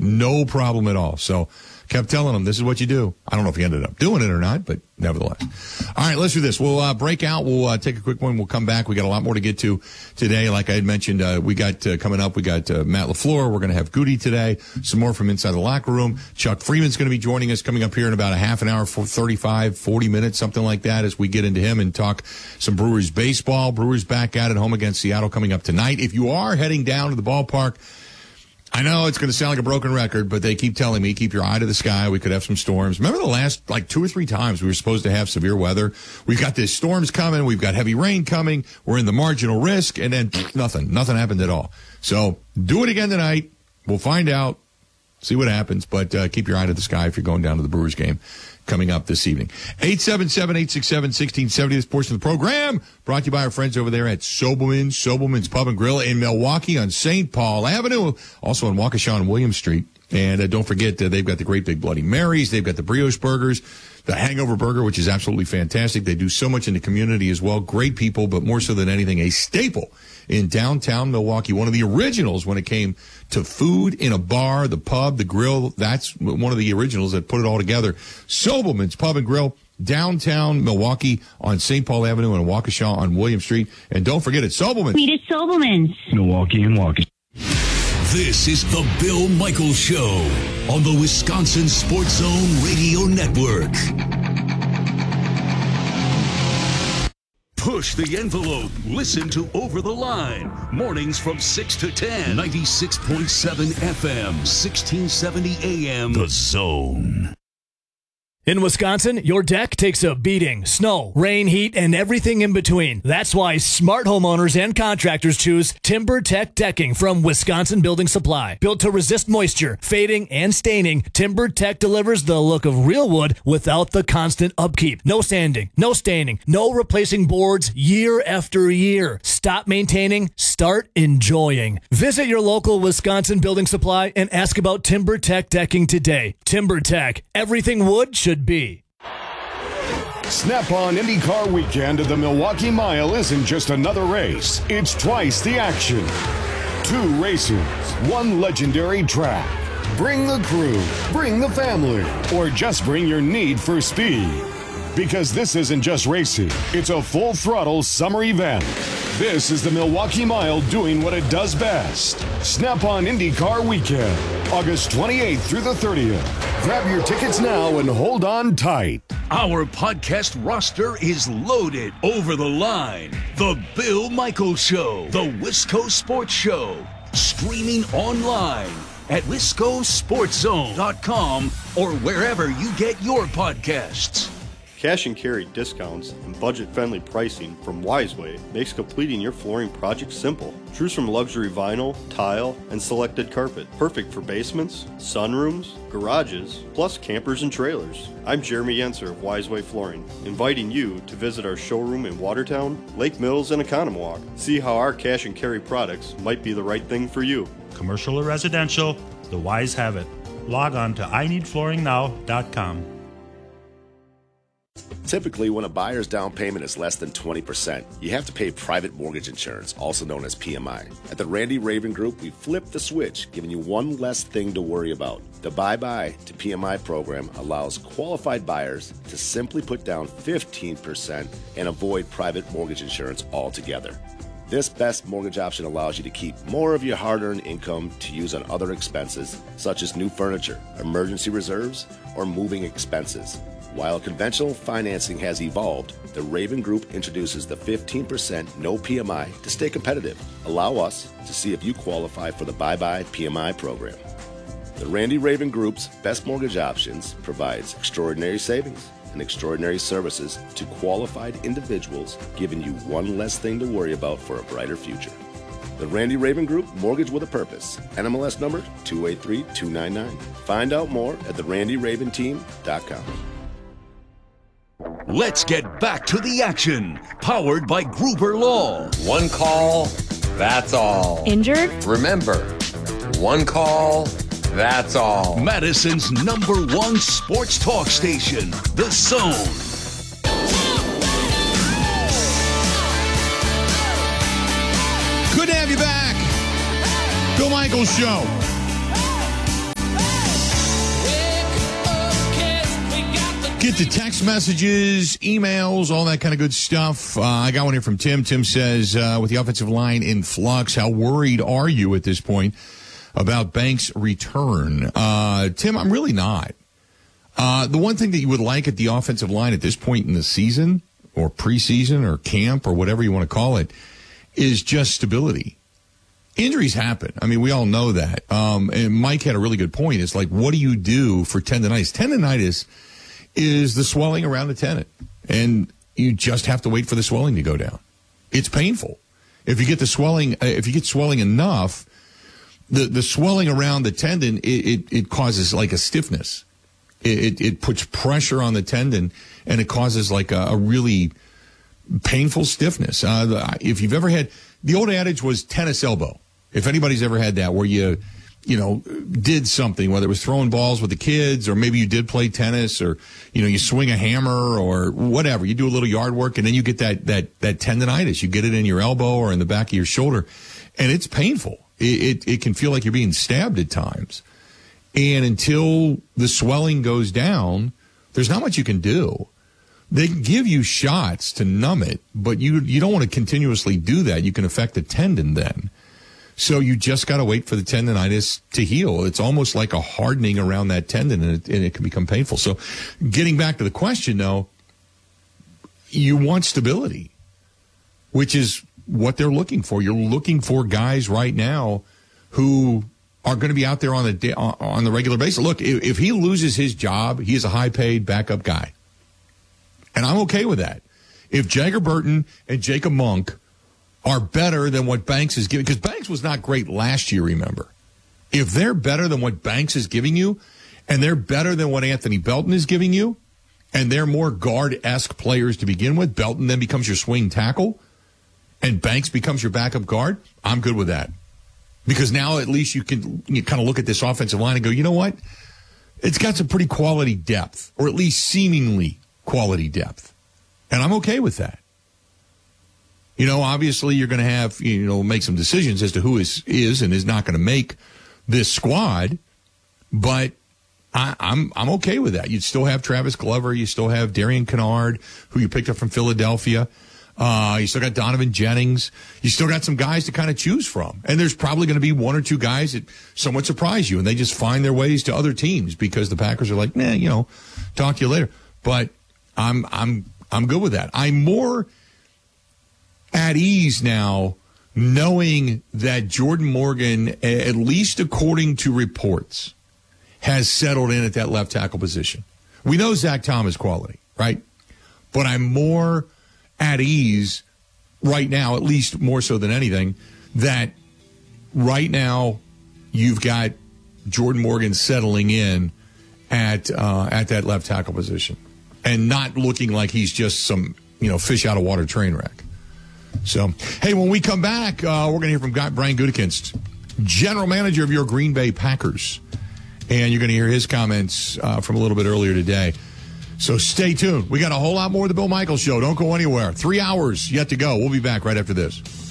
No problem at all. So kept telling him, this is what you do. I don't know if he ended up doing it or not, but nevertheless. All right, let's do this. We'll break out. We'll take a quick one. We'll come back. We got a lot more to get to today. Like I had mentioned, we got coming up, we got Matt LaFleur. We're going to have Goody today. Some more from inside the locker room. Chuck Freeman's going to be joining us coming up here in about a half an hour, 40 minutes, something like that, as we get into him and talk some Brewers baseball. Brewers back out at home against Seattle coming up tonight. If you are heading down to the ballpark, I know it's going to sound like a broken record, but they keep telling me, keep your eye to the sky. We could have some storms. Remember the last, 2 or 3 times we were supposed to have severe weather? We've got this storms coming. We've got heavy rain coming. We're in the marginal risk, and then nothing happened at all. So do it again tonight. We'll find out, see what happens, but keep your eye to the sky if you're going down to the Brewers game coming up this evening. 877-867-1670, this portion of the program brought to you by our friends over there at Sobelman's Pub and Grill in Milwaukee on St. Paul Avenue, also on Waukesha and William Street. And don't forget, they've got the great big Bloody Marys. They've got the brioche burgers, the hangover burger, which is absolutely fantastic. They do so much in the community as well. Great people, but more so than anything, a staple in downtown Milwaukee. One of the originals when it came to food in a bar, the pub, the grill. That's one of the originals that put it all together. Sobelman's Pub and Grill, downtown Milwaukee on St. Paul Avenue and Waukesha on William Street. And don't forget, it's Sobelman's. Meet at Sobelman's. Milwaukee and Waukesha. This is the Bill Michaels Show on the Wisconsin Sports Zone Radio Network. Push the envelope. Listen to Over the Line. Mornings from 6 to 10. 96.7 FM, 1670 AM. The Zone. In Wisconsin, your deck takes a beating. Snow, rain, heat, and everything in between. That's why smart homeowners and contractors choose TimberTech Decking from Wisconsin Building Supply. Built to resist moisture, fading, and staining, TimberTech delivers the look of real wood without the constant upkeep. No sanding, no staining, no replacing boards year after year. Stop maintaining, start enjoying. Visit your local Wisconsin Building Supply and ask about TimberTech Decking today. TimberTech, everything wood should be. Snap-on IndyCar weekend at the Milwaukee Mile isn't just another race. It's twice the action. 2 races, 1 legendary track. Bring the crew, bring the family, or just bring your need for speed. Because this isn't just racing, it's a full-throttle summer event. This is the Milwaukee Mile doing what it does best. Snap-on IndyCar weekend, August 28th through the 30th. Grab your tickets now and hold on tight. Our podcast roster is loaded. Over the Line, The Bill Michaels Show, The Wisco Sports Show, streaming online at WiscoSportsZone.com or wherever you get your podcasts. Cash and carry discounts and budget-friendly pricing from Wiseway makes completing your flooring project simple. Choose from luxury vinyl, tile, and selected carpet. Perfect for basements, sunrooms, garages, plus campers and trailers. I'm Jeremy Yenser of Wiseway Flooring, inviting you to visit our showroom in Watertown, Lake Mills, and Economowoc. See how our cash and carry products might be the right thing for you. Commercial or residential, the Wise have it. Log on to INeedFlooringNow.com. Typically, when a buyer's down payment is less than 20%, you have to pay private mortgage insurance, also known as PMI. At the Randy Raven Group, we flipped the switch, giving you one less thing to worry about. The Bye-Bye to PMI program allows qualified buyers to simply put down 15% and avoid private mortgage insurance altogether. This best mortgage option allows you to keep more of your hard-earned income to use on other expenses, such as new furniture, emergency reserves, or moving expenses. While conventional financing has evolved, the Raven Group introduces the 15% no PMI to stay competitive. Allow us to see if you qualify for the Bye-Bye PMI program. The Randy Raven Group's best mortgage options provides extraordinary savings and extraordinary services to qualified individuals, giving you one less thing to worry about for a brighter future. The Randy Raven Group, Mortgage with a Purpose. NMLS number 283299. Find out more at therandyraventeam.com. Let's get back to the action. Powered by Gruber Law. One call, that's all. Injured? Remember, one call, that's all. Madison's #1 sports talk station, The Zone. Good to have you back. Bill Michaels Show. Get the text messages, emails, all that kind of good stuff. I got one here from Tim. Tim says, with the offensive line in flux, how worried are you at this point about Banks' return? Tim, I'm really not. The one thing that you would like at the offensive line at this point in the season or preseason or camp or whatever you want to call it is just stability. Injuries happen. I mean, we all know that. And Mike had a really good point. It's like, what do you do for tendonitis? Tendonitis is the swelling around the tendon, and you just have to wait for the swelling to go down. It's painful. If you get the swelling, if you get swelling enough, the swelling around the tendon, it causes like a stiffness. It puts pressure on the tendon, and it causes like a really painful stiffness. If you've ever had, the old adage was tennis elbow. If anybody's ever had that, where you did something, whether it was throwing balls with the kids, or maybe you did play tennis, or, you swing a hammer or whatever, you do a little yard work, and then you get that tendonitis. You get it in your elbow or in the back of your shoulder, and it's painful. It can feel like you're being stabbed at times. And until the swelling goes down, there's not much you can do. They can give you shots to numb it, but you don't want to continuously do that. You can affect the tendon then. So you just got to wait for the tendonitis to heal. It's almost like a hardening around that tendon, and it can become painful. So getting back to the question, though, you want stability, which is what they're looking for. You're looking for guys right now who are going to be out there on the regular basis. Look, if he loses his job, he is a high-paid backup guy. And I'm okay with that. If Jagger Burton and Jacob Monk are better than what Banks is giving, because Banks was not great last year, remember. If they're better than what Banks is giving you, and they're better than what Anthony Belton is giving you, and they're more guard-esque players to begin with, Belton then becomes your swing tackle, and Banks becomes your backup guard, I'm good with that. Because now at least you kind of look at this offensive line and go, you know what? It's got some pretty quality depth, or at least seemingly quality depth. And I'm okay with that. Obviously you're going to have, make some decisions as to who is and is not going to make this squad. But I'm okay with that. You'd still have Travis Glover. You still have Darian Kennard, who you picked up from Philadelphia. You still got Donovan Jennings. You still got some guys to kind of choose from. And there's probably going to be one or two guys that somewhat surprise you, and they just find their ways to other teams because the Packers are like, talk to you later. But I'm good with that. I'm more at ease now knowing that Jordan Morgan, at least according to reports, has settled in at that left tackle position. We know Zach Thomas quality, right? But I'm more at ease right now, at least more so than anything, that right now you've got Jordan Morgan settling in at that left tackle position and not looking like he's just some, fish out of water train wreck. So, hey, when we come back, we're going to hear from Brian Gutekunst, general manager of your Green Bay Packers. And you're going to hear his comments from a little bit earlier today. So stay tuned. We got a whole lot more of the Bill Michaels Show. Don't go anywhere. 3 hours yet to go. We'll be back right after this.